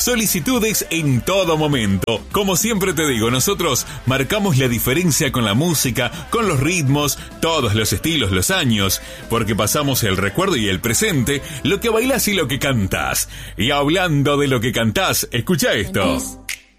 solicitudes en todo momento. Como siempre te digo, nosotros marcamos la diferencia con la música, con los ritmos, todos los estilos, los años, porque pasamos el recuerdo y el presente, lo que bailás y lo que cantás. Y hablando de lo que cantás, escucha esto.